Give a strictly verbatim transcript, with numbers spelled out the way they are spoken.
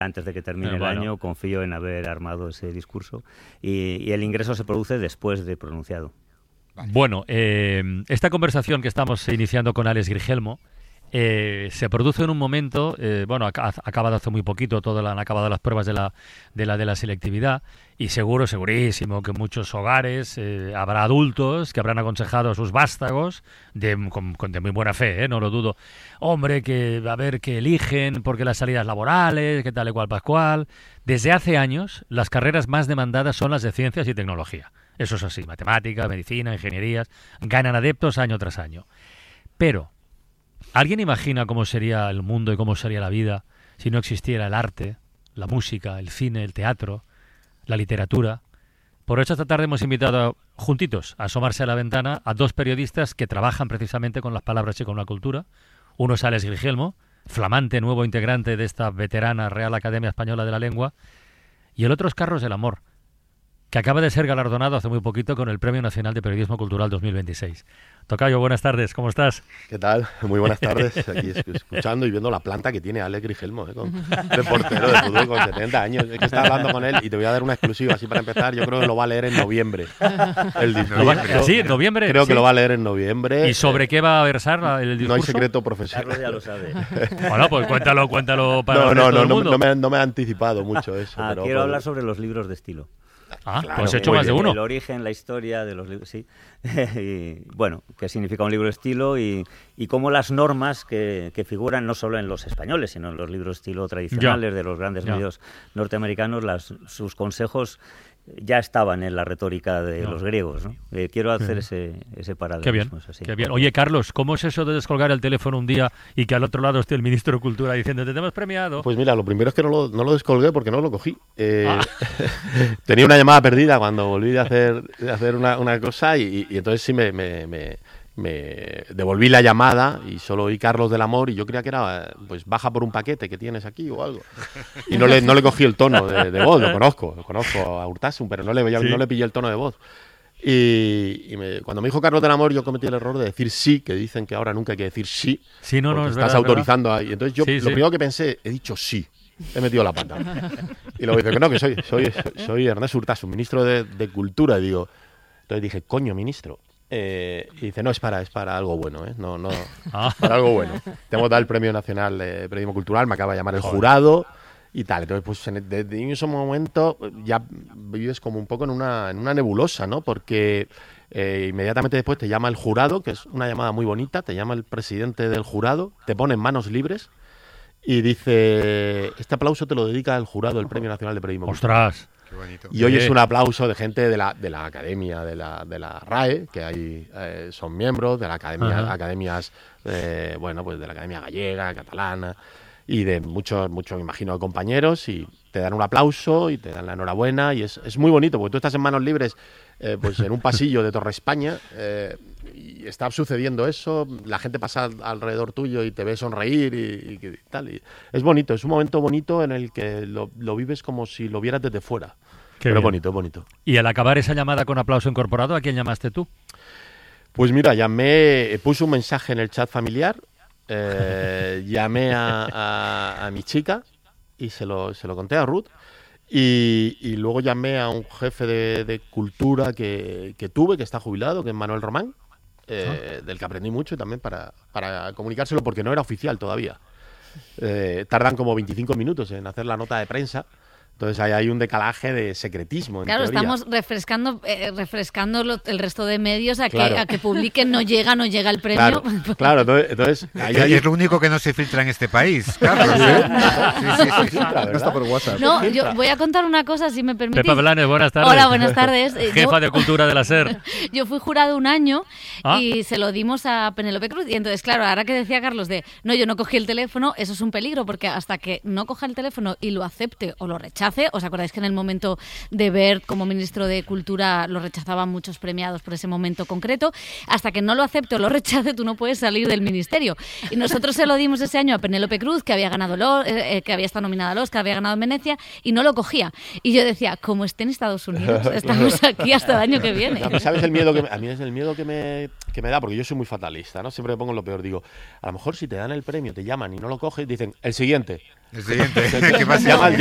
antes de que termine Eh, el bueno. año, confío en haber armado ese discurso y, y el ingreso se produce después de pronunciado. Vale. Bueno, eh, esta conversación que estamos iniciando con Alex Grigelmo eh, se produce en un momento, eh, bueno, ha, ha acabado hace muy poquito, todo la, han acabado las pruebas de la, de la de la selectividad y seguro, segurísimo que en muchos hogares eh, habrá adultos que habrán aconsejado a sus vástagos de, con, con, de muy buena fe, eh, no lo dudo, hombre, que a ver que eligen porque las salidas laborales, que tal y cual pascual. Desde hace años las carreras más demandadas son las de ciencias y tecnología. Eso es así, matemáticas, medicina, ingenierías, ganan adeptos año tras año. Pero, ¿alguien imagina cómo sería el mundo y cómo sería la vida si no existiera el arte, la música, el cine, el teatro, la literatura? Por eso esta tarde hemos invitado juntitos a asomarse a la ventana a dos periodistas que trabajan precisamente con las palabras y con la cultura. Uno es Alex Grigelmo, flamante nuevo integrante de esta veterana Real Academia Española de la Lengua, y el otro es Carlos del Amor, que acaba de ser galardonado hace muy poquito con el Premio Nacional de Periodismo Cultural dos mil veintiséis. Tocayo, buenas tardes, ¿cómo estás? ¿Qué tal? Muy buenas tardes. Aquí escuchando y viendo la planta que tiene Alex Grigelmo, ¿eh? Con, de portero de fútbol con setenta años. Es que estaba hablando con él y te voy a dar una exclusiva así para empezar. Yo creo que lo va a leer en noviembre. El discurso. ¿Sí? ¿En noviembre? Creo ¿Sí? que lo va a leer en noviembre. ¿Y sobre eh, qué va a versar el discurso? No hay secreto profesional. Carlos ya lo sabe. Bueno, pues cuéntalo, cuéntalo para no, el no, resto no, del no, mundo. no, me, no me ha anticipado mucho eso. Ah, pero, quiero pero, hablar sobre los libros de estilo. Ah, Claro, pues he hecho muy más de bien. uno. El origen, la historia de los libros, sí. Y, bueno, qué significa un libro de estilo y, y cómo las normas que, que figuran no solo en los españoles, sino en los libros de estilo tradicionales ya. de los grandes ya. medios norteamericanos, las, sus consejos ya estaban en la retórica de No. los griegos, ¿no? Eh, quiero hacer Sí. ese, ese paralelismo. Qué bien, es así. qué bien. Oye, Carlos, ¿cómo es eso de descolgar el teléfono un día y que al otro lado esté el ministro de Cultura diciendo te hemos premiado? Pues mira, lo primero es que no lo, no lo descolgué porque no lo cogí. Eh, Ah. Tenía una llamada perdida cuando volví de hacer, de hacer una, una cosa y, y entonces sí me, me, me, me devolví la llamada y solo oí Carlos del Amor y yo creía que era, pues baja por un paquete que tienes aquí o algo. Y no le, no le cogí el tono de, de voz, lo conozco, lo conozco a Urtasun, pero no le, Sí. no le pillé el tono de voz. Y, y me, cuando me dijo Carlos del Amor yo cometí el error de decir sí, que dicen que ahora nunca hay que decir sí, Sí, no, no, porque es estás verdad, autorizando ahí. Entonces yo Sí, lo sí. primero que pensé, he dicho sí. He metido la pata. Y luego dice que no, que soy, soy, soy Ernest Urtasun, ministro de, de Cultura. Y digo, entonces dije, coño, ministro. Eh, y dice, no, es para, es para algo bueno, ¿eh? No, no, Ah. para algo bueno. Te hemos dado el Premio Nacional de Periodismo Cultural, me acaba de llamar el Joder. jurado y tal. Entonces, pues en, desde ese momento ya vives como un poco en una, en una nebulosa, ¿no? Porque eh, inmediatamente después te llama el jurado, que es una llamada muy bonita, te llama el presidente del jurado, te pone en manos libres. Y dice, este aplauso te lo dedica el jurado del Premio Nacional de Periodismo. Ostras. Qué bonito. Y hoy Sí. es un aplauso de gente de la, de la academia, de la, de la RAE, que ahí eh, son miembros, de la academia, Ajá. academias, eh, bueno, pues de la academia gallega, catalana, y de muchos, muchos, me imagino, compañeros, y te dan un aplauso y te dan la enhorabuena, y es, es muy bonito, porque tú estás en manos libres, eh, pues en un pasillo de Torre España, eh, y está sucediendo eso, la gente pasa al- alrededor tuyo y te ve sonreír y, y- y tal, y es bonito, es un momento bonito en el que lo, lo vives como si lo vieras desde fuera. Qué Pero bien. bonito, es bonito. Y al acabar esa llamada con aplauso incorporado, ¿a quién llamaste tú? Pues mira, llamé, eh, puse un mensaje en el chat familiar, eh, llamé a, a- a mi chica y se lo, se lo conté a Ruth. Y, y luego llamé a un jefe de, de cultura que, que tuve, que está jubilado, que es Manuel Román, eh, del que aprendí mucho también para, para comunicárselo, porque no era oficial todavía. Eh, tardan como veinticinco minutos en hacer la nota de prensa. Entonces ahí hay un decalaje de secretismo. En Claro, teoría. estamos refrescando eh, refrescando lo- el resto de medios a que, Claro. a que publiquen, no llega, no llega el premio. Claro, claro, entonces, entonces ahí Es, hay- es lo único que no se filtra en este país, Carlos. ¿eh? Sí, sí, sí, sí. No está por WhatsApp. No, yo voy a contar una cosa, si me permitís. Pepa Blanes, buenas tardes. Hola, buenas tardes. Eh, Jefa yo- de Cultura de la SER. Yo fui jurado un año Ah. y se lo dimos a Penélope Cruz. Y entonces, claro, ahora que decía Carlos de no, yo no cogí el teléfono, eso es un peligro, porque hasta que no coja el teléfono y lo acepte o lo rechace, rechace. ¿Os acordáis que en el momento de Wert como ministro de Cultura lo rechazaban muchos premiados por ese momento concreto? Hasta que no lo acepte o lo rechace, tú no puedes salir del ministerio. Y nosotros se lo dimos ese año a Penélope Cruz, que había ganado el O- eh, que había estado nominada al Oscar, había ganado en Venecia, y no lo cogía. Y yo decía, como esté en Estados Unidos, estamos aquí hasta el año que viene. No, pero ¿sabes el miedo que me- a mí es el miedo que me, que me da? Porque yo soy muy fatalista, ¿no? Siempre me pongo en lo peor. Digo, a lo mejor si te dan el premio, te llaman y no lo coges, dicen, el siguiente. El siguiente. ¿Qué pasa? Llama,